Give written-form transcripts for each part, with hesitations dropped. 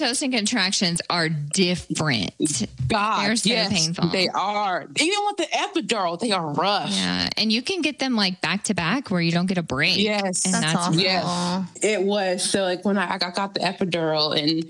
Oxytocin contractions are different. God, they're so yes, painful. They are. Even with the epidural, they are rough. Yeah, and you can get them like back to back where you don't get a break. Yes, and that's awful. Yes, it was. So like when I got the epidural and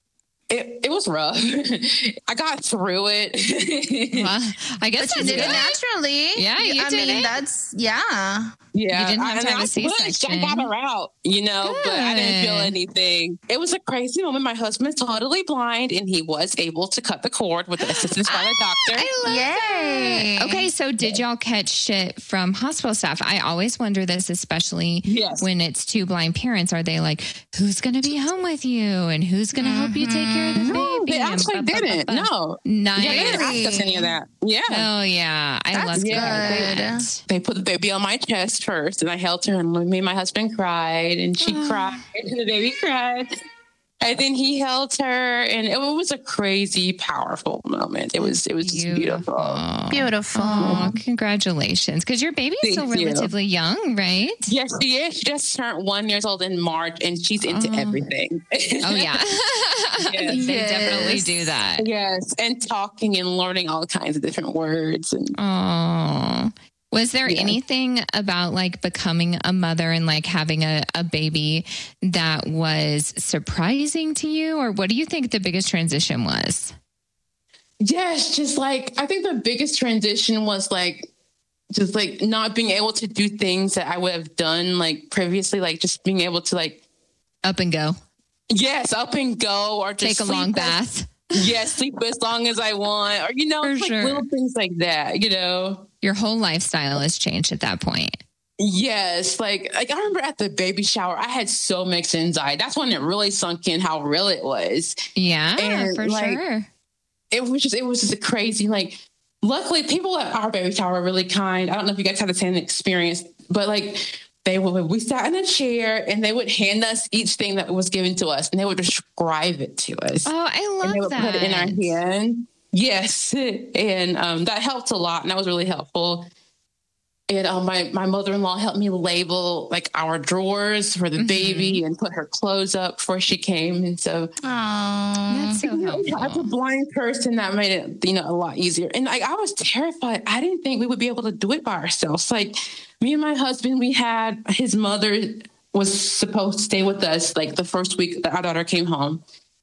it was rough. I got through it. Well, I guess But you did it naturally. Yeah, you I did mean, it. that's, yeah. You didn't have to have a C-section. I got her out, but I didn't feel anything. It was a crazy moment. My husband's totally blind, and he was able to cut the cord with the assistance by the doctor. I love Yay. that. Okay, so did y'all catch shit from hospital staff? I always wonder this, especially when it's two blind parents. Are they like, who's going to be home with you? And who's going to help you take care of the baby? No, they actually didn't. No. Nice. Yeah, they didn't ask us any of that. Yeah. Oh, yeah. I love that. They put the baby on my chest first, and I held her, and me and my husband cried, and she cried, and the baby cried. And then he held her, and it was a crazy, powerful moment. It was just beautiful. Beautiful. Oh, congratulations. Because your baby is still relatively young, right? Yes, she is. She just turned 1 year old in March, and she's into everything. Oh, yeah. They definitely do that. Yes, and talking and learning all kinds of different words. And oh. Was there anything about like becoming a mother and like having a baby that was surprising to you? Or what do you think the biggest transition was? Yes, just like, I think the biggest transition was like, just like not being able to do things that I would have done like previously, like just being able to like up and go. Yes, up and go, or just take a long bath. Yes, sleep as long as I want, or like little things like that. Your whole lifestyle has changed at that point. Yes, like I remember at the baby shower, I had so much anxiety. That's when it really sunk in how real it was. Yeah, and for sure. It was just a crazy. Like, luckily, people at our baby shower were really kind. I don't know if you guys had the same experience, but like we sat in a chair and they would hand us each thing that was given to us, and they would describe it to us. Oh, I love and they would that. put it in our hand. Yes, and that helped a lot, and that was really helpful. And my mother-in-law helped me label like our drawers for the baby and put her clothes up before she came. And so, that's so helpful. As a blind person, that made it a lot easier. And like I was terrified. I didn't think we would be able to do it by ourselves. Like me and my husband, his mother was supposed to stay with us like the first week that our daughter came home,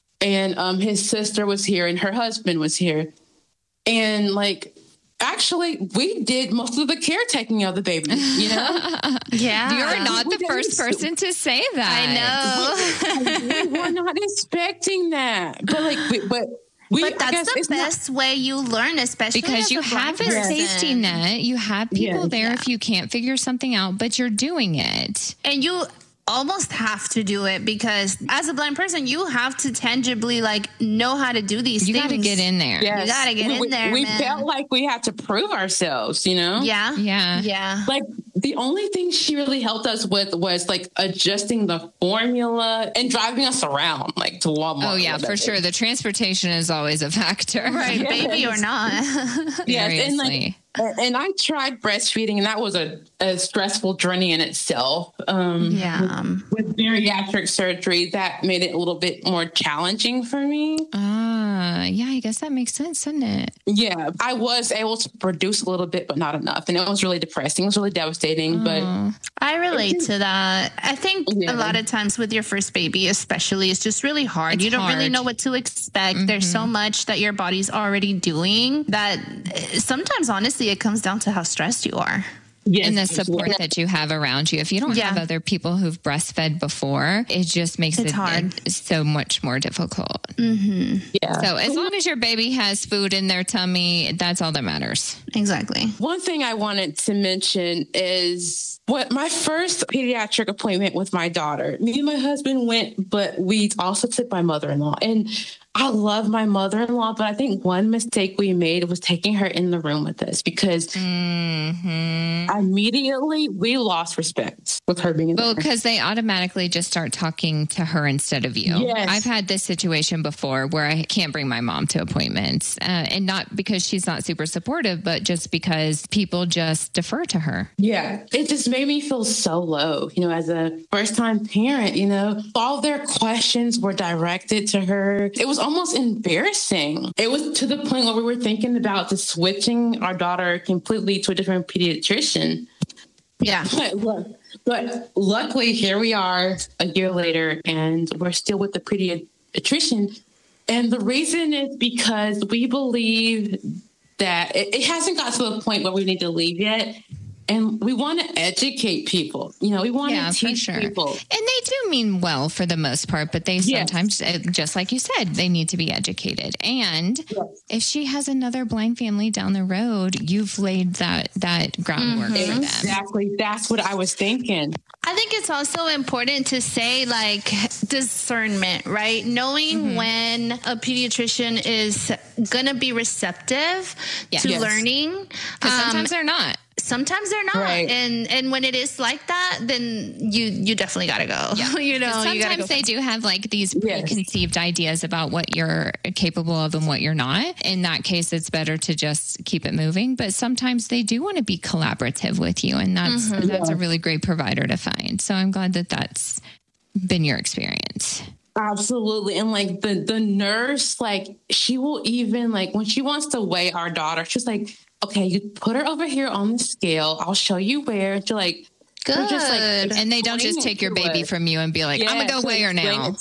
and his sister was here and her husband was here, and like. Actually, we did most of the caretaking of the baby, Yeah. You're not the first person to say that. I know. We were not expecting that. But that's the best way you learn, especially because you have a safety net. You have people there if you can't figure something out, but you're doing it. And you almost have to do it because as a blind person, you have to tangibly like know how to do these things. You got to get in there. Yes. You got to get in there. We felt like we had to prove ourselves, Yeah. Like the only thing she really helped us with was like adjusting the formula and driving us around like to Walmart. Oh yeah, for sure. The transportation is always a factor. Right. Yes. Baby or not. Yes. And I tried breastfeeding, and that was a stressful journey in itself. With bariatric surgery, that made it a little bit more challenging for me. Yeah, I guess that makes sense, doesn't it? Yeah, I was able to produce a little bit, but not enough. And it was really depressing. It was really devastating. But I relate to that. I think a lot of times with your first baby, especially, it's just really hard. You don't really know what to expect. There's so much that your body's already doing that sometimes, honestly, it comes down to how stressed you are. Yes, and the support that you have around you. If you don't have other people who've breastfed before, it just makes it hard. So much more difficult. Mm-hmm. Yeah. So as long as your baby has food in their tummy, that's all that matters. Exactly. One thing I wanted to mention is my first pediatric appointment with my daughter. Me and my husband went, but we also took my mother-in-law. And I love my mother-in-law, but I think one mistake we made was taking her in the room with us because immediately we lost respect with her being in Well, because they automatically just start talking to her instead of you. Yes. I've had this situation before where I can't bring my mom to appointments, and not because she's not super supportive, but just because people just defer to her. Yeah. It just made me feel so low, as a first-time parent, all their questions were directed to her. It was almost embarrassing. It was to the point where we were thinking about just switching our daughter completely to a different pediatrician. Yeah. But luckily, here we are a year later, and we're still with the pediatrician. And the reason is because we believe that it hasn't got to the point where we need to leave yet. And we want to educate people. We want to teach people. And they do mean well for the most part, but they sometimes, just like you said, they need to be educated. And if she has another blind family down the road, you've laid that groundwork for them. Exactly. That's what I was thinking. I think it's also important to say discernment, right? Knowing when a pediatrician is going to be receptive to learning. Because sometimes they're not. Sometimes they're not. Right. And when it is like that, then you definitely got to go. Yeah. Sometimes they do have these preconceived ideas about what you're capable of and what you're not. In that case, it's better to just keep it moving. But sometimes they do want to be collaborative with you. And that's a really great provider to find. So I'm glad that that's been your experience. Absolutely. And the nurse, she will even when she wants to weigh our daughter, she's like, okay, you put her over here on the scale. I'll show you where. To good. Just and they don't just take your baby from you and be like, I'm going to go weigh her now.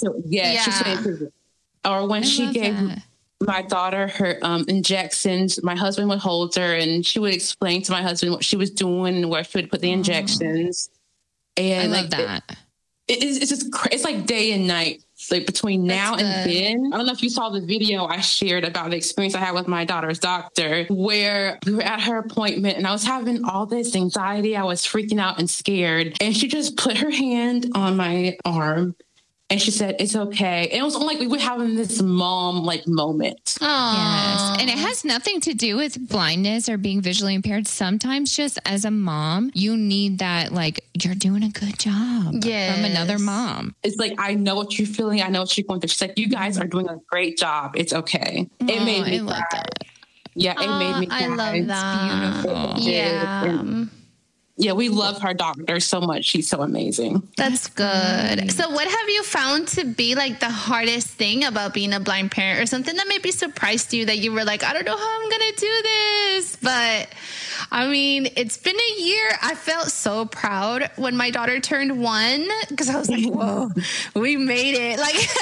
Or when she gave my daughter her injections, my husband would hold her and she would explain to my husband what she was doing and where she would put the injections. And I love that. It's just it's like day and night. Between now and then, I don't know if you saw the video I shared about the experience I had with my daughter's doctor, where we were at her appointment and I was having all this anxiety. I was freaking out and scared. And she just put her hand on my arm and she said, it's okay. And it was like we were having this mom moment. Yes. And it has nothing to do with blindness or being visually impaired. Sometimes just as a mom, you need that, you're doing a good job from another mom. It's I know what you're feeling. I know what you're going through. She's like, you guys are doing a great job. It's okay. It made me cry. That. Yeah, it made me cry. I love that. It's beautiful. Yeah. Yeah, we love her doctor so much. She's so amazing. That's good. So what have you found to be the hardest thing about being a blind parent, or something that maybe surprised you that you were like, I don't know how I'm going to do this? But I mean, it's been a year. I felt so proud when my daughter turned 1 because I was like, whoa, we made it.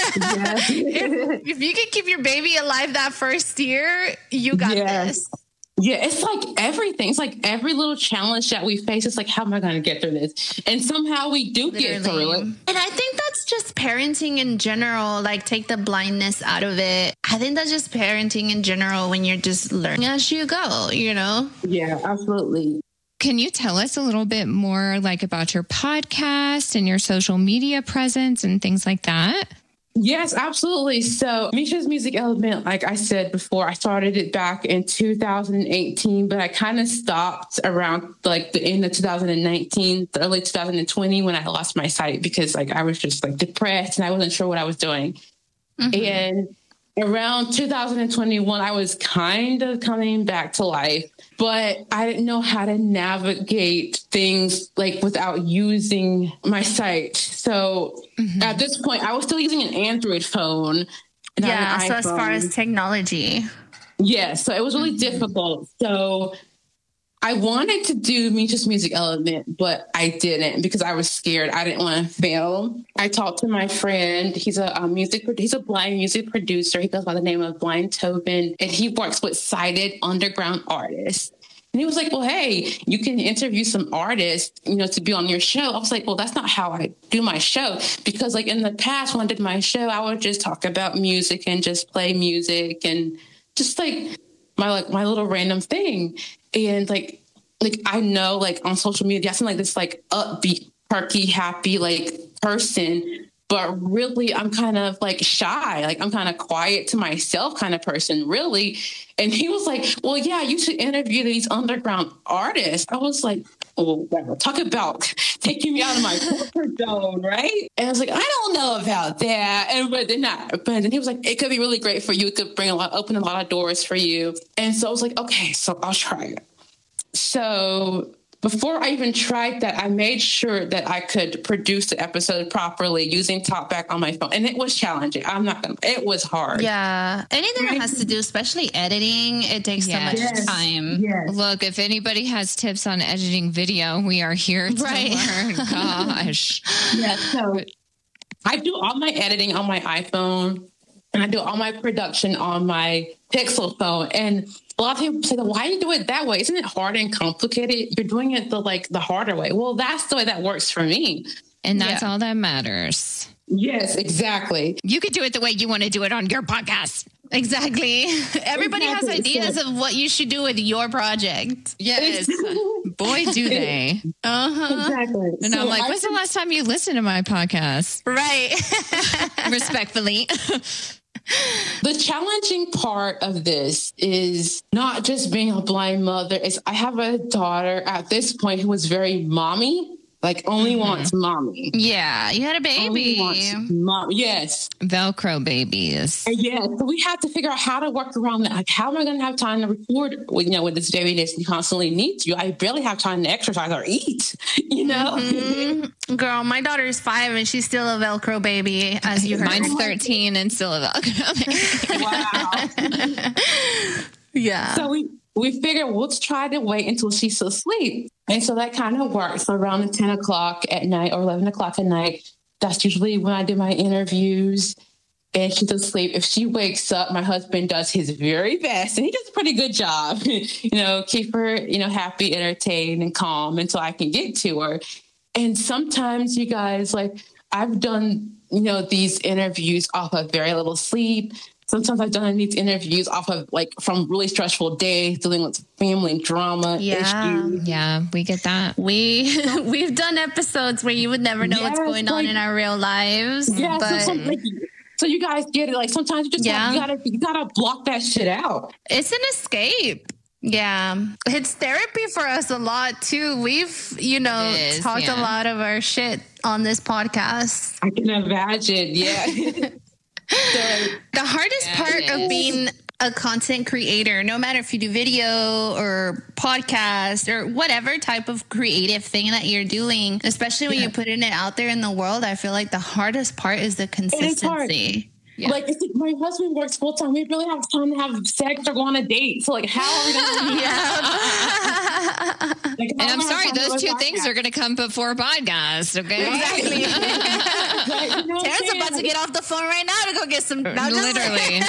If you can keep your baby alive that first year, you got this. Yeah, it's everything. It's every little challenge that we face. It's how am I going to get through this? And somehow we do get through it. And I think that's just parenting in general. Take the blindness out of it. I think that's just parenting in general when you're just learning as you go, Yeah, absolutely. Can you tell us a little bit more about your podcast and your social media presence and things like that? Yes, absolutely. So Misha's Music Element, like I said before, I started it back in 2018, but I kind of stopped around the end of 2019, the early 2020 when I lost my sight because I was just depressed and I wasn't sure what I was doing. Mm-hmm. And around 2021, I was kind of coming back to life, but I didn't know how to navigate things without using my sight. So at this point, I was still using an Android phone. So as far as technology. Yeah, so it was really difficult. So I wanted to do Misha's Music Element, but I didn't because I was scared. I didn't want to fail. I talked to my friend. He's a blind music producer. He goes by the name of Blind Tobin, and he works with sighted underground artists. And he was like, well, hey, you can interview some artists, to be on your show. I was like, well, that's not how I do my show. Because in the past, when I did my show, I would just talk about music and just play music and just my little random thing. And I know on social media, I seem this upbeat, perky, happy person. but really I'm kind of like shy. Like I'm kind of quiet to myself kind of person, really. And he was like, well, yeah, you should interview these underground artists. I was like, oh, wow, talk about taking me out of my comfort zone, right? And I was like, I don't know about that. But then he was like, it could be really great for you. It could open a lot of doors for you. And so I was like, okay, so I'll try it. So before I even tried that, I made sure that I could produce the episode properly using TalkBack on my phone. And it was challenging. It was hard. Yeah. Anything that has to do, especially editing, it takes so much time. Yes. Look, if anybody has tips on editing video, we are here to learn. Gosh. Yeah. So I do all my editing on my iPhone and I do all my production on my Pixel phone. And a lot of people say, why do you do it that way? Isn't it hard and complicated? You're doing it the harder way. Well, that's the way that works for me. And that's all that matters. Yes, exactly. You could do it the way you want to do it on your podcast. Exactly. Everybody has ideas of what you should do with your project. Yes. Boy, do they. Exactly. And so I'm like, when's the last time you listened to my podcast? Right. Respectfully. The challenging part of this is not just being a blind mother. I have a daughter at this point who is very mommy. Like only wants mommy. Yeah, you had a baby. Yes. Velcro babies. Yeah. So we have to figure out how to work around that. Like, how am I going to have time to record with this baby that constantly needs you? I barely have time to exercise or eat, Mm-hmm. Girl, my daughter is 5 and she's still a Velcro baby, as you heard. Mine's 13 and still a Velcro baby. Wow. Yeah. So we figured let's try to wait until she's asleep. And so that kind of works. So around 10 o'clock at night or 11 o'clock at night, that's usually when I do my interviews and she's asleep. If she wakes up, my husband does his very best and he does a pretty good job, keep her, happy, entertained and calm until I can get to her. And sometimes you guys, like I've done, these interviews off of very little sleep. Sometimes I've done these interviews off of from really stressful days, dealing with family drama issues. Yeah, we get that. We've done episodes where you would never know what's going on in our real lives. Yeah, but so you guys get it. Like sometimes you just you gotta block that shit out. It's an escape. Yeah. It's therapy for us a lot too. We've, talked a lot of our shit on this podcast. I can imagine. Yeah. The hardest part of being a content creator, no matter if you do video or podcast or whatever type of creative thing that you're doing, especially when you're putting it out there in the world, I feel like the hardest part is the consistency. Yeah. Like, it's like my husband works full time. We really have time to have sex or go on a date. So, like, how are we going to And I'm sorry, those two things are going to come before podcast, okay? Exactly. Tara's about to get off the phone right now to go get some... Literally.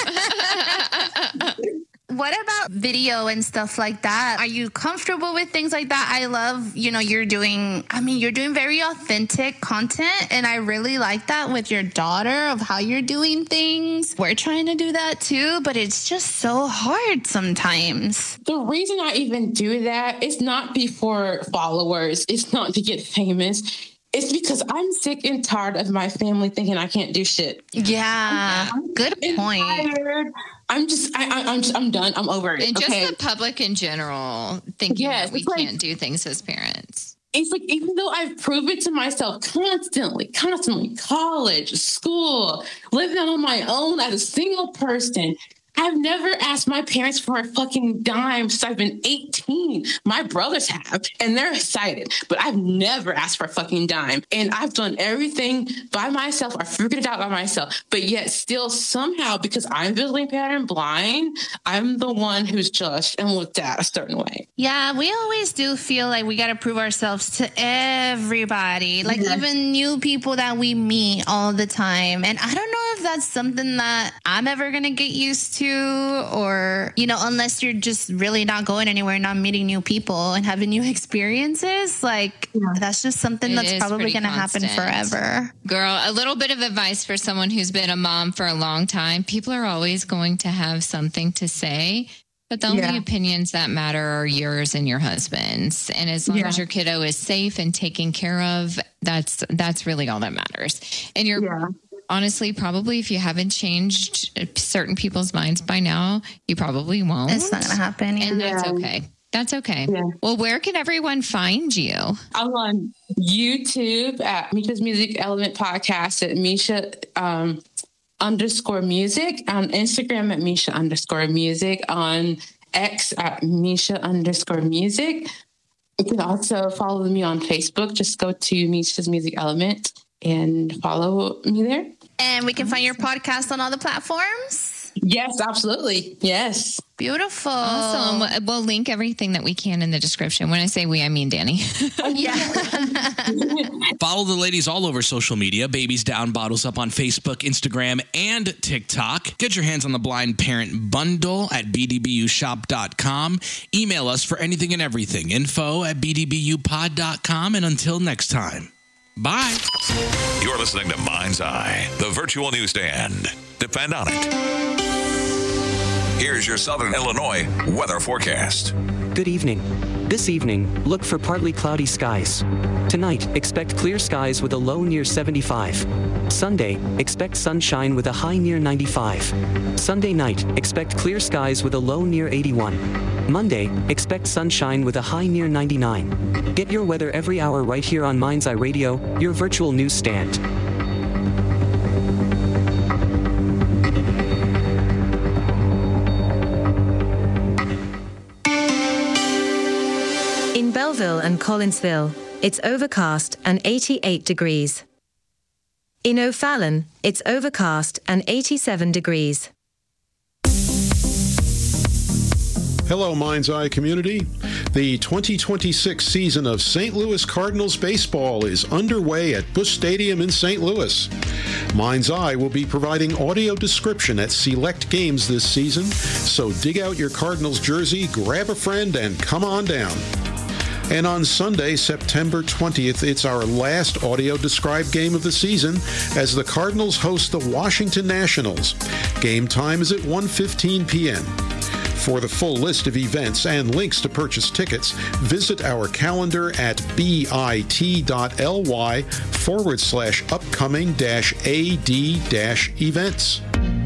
What about video and stuff like that? Are you comfortable with things like that? I love, you're doing very authentic content. And I really like that with your daughter of how you're doing things. We're trying to do that too, but it's just so hard sometimes. The reason I even do that is not for followers. It's not to get famous. It's because I'm sick and tired of my family thinking I can't do shit. Yeah, good point. Tired. I'm done. I'm over it. And just the public in general thinking that we can't do things as parents. It's like, even though I've proven to myself constantly, college, school, living on my own as a single person, I've never asked my parents for a fucking dime since I've been 18. My brothers have, and they're excited, but I've never asked for a fucking dime. And I've done everything by myself. I figured it out by myself. But yet still somehow, because I'm visually impaired and blind, I'm the one who's judged and looked at a certain way. Yeah, we always do feel like we got to prove ourselves to everybody, like even new people that we meet all the time. And I don't know if that's something that I'm ever going to get used to, or, unless you're just really not going anywhere, not meeting new people and having new experiences, that's just something that's probably going to happen forever. Girl, a little bit of advice for someone who's been a mom for a long time. People are always going to have something to say. But the only opinions that matter are yours and your husband's. And as long as your kiddo is safe and taken care of, that's really all that matters. And you're honestly, probably if you haven't changed certain people's minds by now, you probably won't. It's not going to happen. Yeah. And that's okay. That's okay. Yeah. Well, where can everyone find you? I'm on YouTube at Misha's Music Element Podcast at Misha _music, on Instagram at Misha _music, on X at Misha _music. You can also follow me on Facebook. Just go to Misha's Music Element and follow me there. And we can find your podcast on all the platforms? Yes, absolutely. Yes. Beautiful. Awesome. We'll link everything that we can in the description. When I say we, I mean Danny. Follow the ladies all over social media. Babies Down, Bottles Up on Facebook, Instagram, and TikTok. Get your hands on the Blind Parent Bundle at bdbushop.com. Email us for anything and everything. info@bdbupod.com. And until next time, bye. You're listening to Mind's Eye, the virtual newsstand. Depend on it. Here's your Southern Illinois weather forecast. Good evening. This evening, look for partly cloudy skies. Tonight, expect clear skies with a low near 75. Sunday, expect sunshine with a high near 95. Sunday night, expect clear skies with a low near 81. Monday, expect sunshine with a high near 99. Get your weather every hour right here on Mind's Eye Radio, your virtual newsstand. In Belleville and Collinsville, it's overcast and 88 degrees. In O'Fallon, it's overcast and 87 degrees. Hello, Mind's Eye community. The 2026 season of St. Louis Cardinals baseball is underway at Busch Stadium in St. Louis. Mind's Eye will be providing audio description at select games this season, so dig out your Cardinals jersey, grab a friend, and come on down. And on Sunday, September 20th, it's our last audio-described game of the season as the Cardinals host the Washington Nationals. Game time is at 1:15 p.m. For the full list of events and links to purchase tickets, visit our calendar at bit.ly/upcoming-ad-events.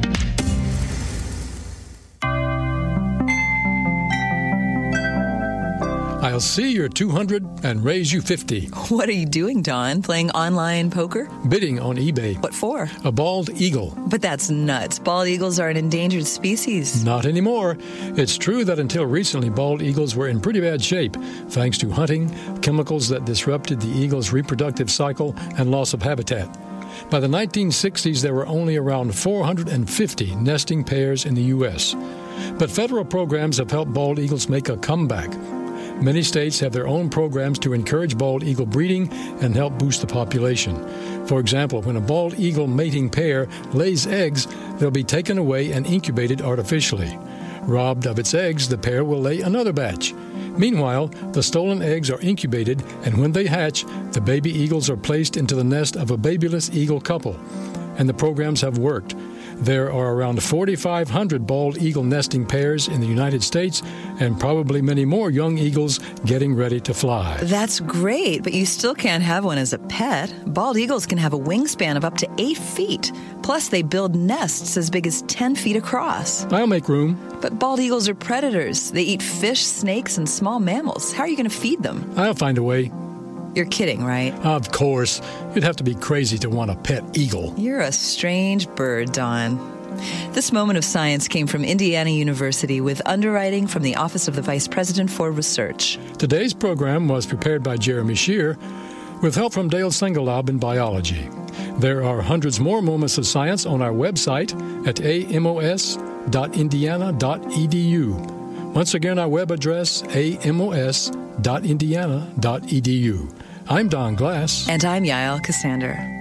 I'll see your 200 and raise you 50. What are you doing, Don? Playing online poker? Bidding on eBay. What for? A bald eagle. But that's nuts. Bald eagles are an endangered species. Not anymore. It's true that until recently, bald eagles were in pretty bad shape, thanks to hunting, chemicals that disrupted the eagle's reproductive cycle, and loss of habitat. By the 1960s, there were only around 450 nesting pairs in the U.S. But federal programs have helped bald eagles make a comeback. Many states have their own programs to encourage bald eagle breeding and help boost the population. For example, when a bald eagle mating pair lays eggs, they'll be taken away and incubated artificially. Robbed of its eggs, the pair will lay another batch. Meanwhile, the stolen eggs are incubated, and when they hatch, the baby eagles are placed into the nest of a babyless eagle couple. And the programs have worked. There are around 4,500 bald eagle nesting pairs in the United States and probably many more young eagles getting ready to fly. That's great, but you still can't have one as a pet. Bald eagles can have a wingspan of up to 8 feet. Plus, they build nests as big as 10 feet across. I'll make room. But bald eagles are predators. They eat fish, snakes, and small mammals. How are you going to feed them? I'll find a way. You're kidding, right? Of course. You'd have to be crazy to want a pet eagle. You're a strange bird, Don. This moment of science came from Indiana University with underwriting from the Office of the Vice President for Research. Today's program was prepared by Jeremy Shear with help from Dale Sengelab in biology. There are hundreds more moments of science on our website at amos.indiana.edu. Once again, our web address, amos.indiana.edu. I'm Don Glass. And I'm Yael Cassander.